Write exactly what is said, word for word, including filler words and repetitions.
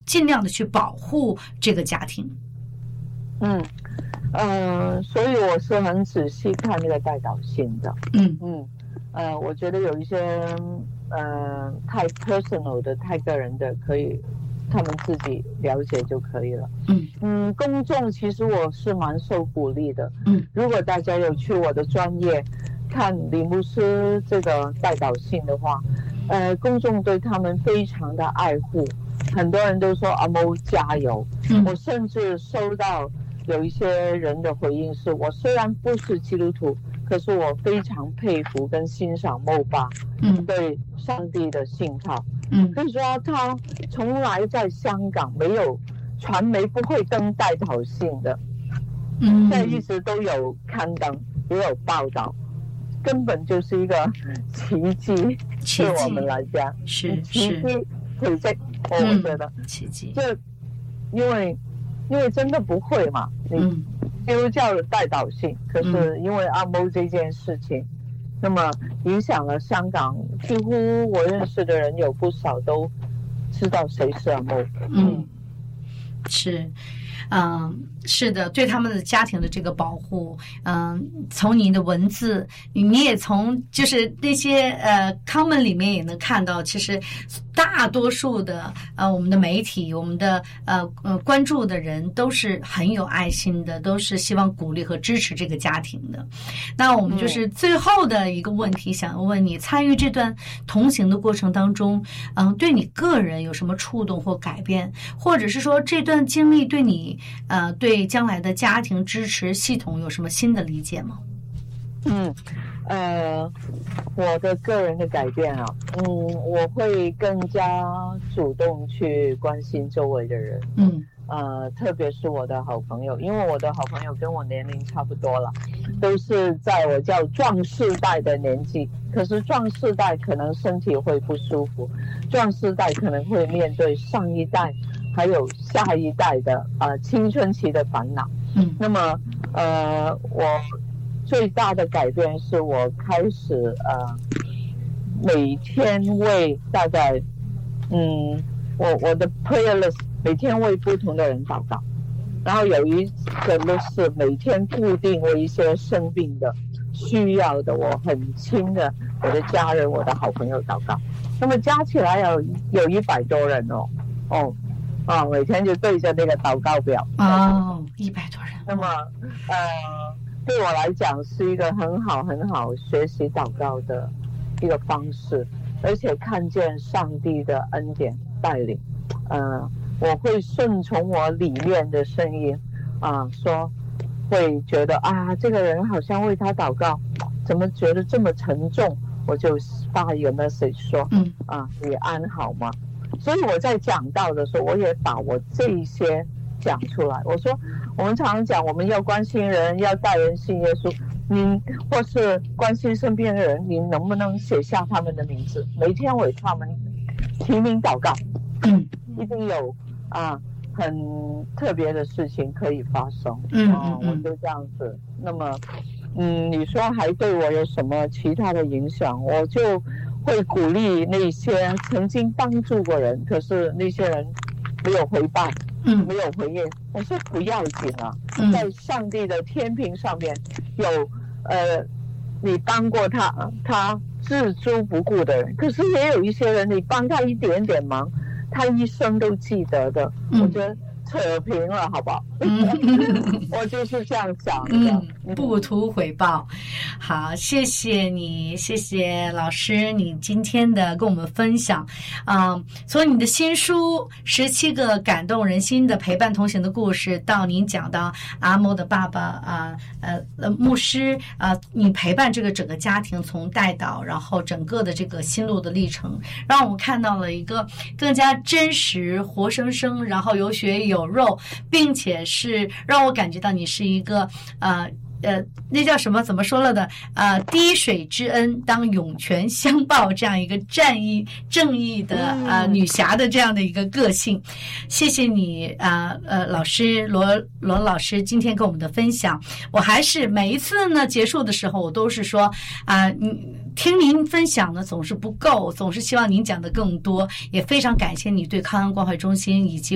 尽量的去保护这个家庭。 嗯呃，所以我是很仔细看那个代祷信的。 嗯嗯呃，我觉得有一些呃太 personal 的、太个人的，可以他们自己了解就可以了。 嗯嗯，公众其实我是蛮受鼓励的。 嗯， 如果大家有去我的专业看李牧师这个代祷信的话，呃，公众对他们非常的爱护，很多人都说阿某加油。 嗯， 我甚至收到有一些人的回应是，我虽然不是基督徒，可是我非常佩服跟欣赏某爸嗯对上帝的信靠。 嗯可以说他从来在香港没有传媒不会登代祷信的， 嗯， 现在一直都有刊登，也有报道，根本就是一个奇迹， 奇迹对我们来讲是奇迹是， 可以在我觉得奇迹， 这因为因为真的不会嘛，你嗯基督教的代祷信，可是因为阿某这件事情，那么影响了香港，几乎我认识的人有不少都知道谁是阿某。 嗯，是。嗯，是的，对他们的家庭的这个保护，嗯，从您的文字，你也从就是那些呃 comment 里面也能看到，其实大多数的呃我们的媒体，我们的呃呃关注的人都是很有爱心的，都是希望鼓励和支持这个家庭的。那我们就是最后的一个问题，想问你，参与这段同行的过程当中，嗯，对你个人有什么触动或改变，或者是说这段经历对你呃对将来的家庭支持系统有什么新的理解吗？ 嗯，呃，我的个人的改变啊，嗯，我会更加主动去关心周围的人， 嗯， 呃，特别是我的好朋友，因为我的好朋友跟我年龄差不多了，都是在我叫壮世代的年纪，可是壮世代可能身体会不舒服，壮世代可能会面对上一代还有下一代的呃青春期的烦恼。 嗯， 那么呃，我最大的改变是我开始呃每天为大概嗯我我的 prayer list 每天为不同的人祷告，然后有一个 list 是每天固定为一些生病的需要的我很亲的我的家人我的好朋友祷告，那么加起来有有一百多人哦哦啊，每天就对着那个祷告表哦，一百多人。 那么呃对我来讲是一个很好很好学习祷告的一个方式，而且看见上帝的恩典带领，呃，我会顺从我里面的声音啊、呃，说会觉得啊，这个人好像为他祷告，怎么觉得这么沉重？我就发一个 message 说， 嗯啊，你安好吗？所以我在讲道的时候，我也把我这一些讲出来。我说，我们常常讲我们要关心人，要带人信耶稣。您或是关心身边的人，您能不能写下他们的名字，每天为他们提名祷告？ 嗯， 一定有啊，很特别的事情可以发生。 嗯啊、 嗯嗯我就这样子。那么，嗯，你说还对我有什么其他的影响？我就会鼓励那些曾经帮助过人，可是那些人没有回报。 嗯， 没有回应，我说不要紧啊， 嗯在上帝的天平上面有呃，你帮过他，他置诸不顾的人，可是也有一些人，你帮他一点点忙，他一生都记得的。 嗯、 我觉得扯平了，好不好？ 嗯， 我就是这样想的。 嗯，不图回报。好，谢谢你，谢谢老师，你今天的跟我们分享啊、嗯，从你的新书《十七个感动人心的陪伴同行的故事》到您讲到阿莫的爸爸啊，呃呃牧师啊、呃，你陪伴这个整个家庭从带导，然后整个的这个心路的历程，让我们看到了一个更加真实、活生生，然后有血有肉，并且是让我感觉到你是一个呃呃，那叫什么？怎么说了的？呃，滴水之恩当涌泉相报，这样一个战役正义的呃女侠的这样的一个个性。谢谢你啊 呃, 呃老师罗罗老师今天跟我们的分享。我还是每一次呢结束的时候，我都是说啊、呃，你听您分享呢总是不够，总是希望您讲的更多。也非常感谢你对康安关怀中心以及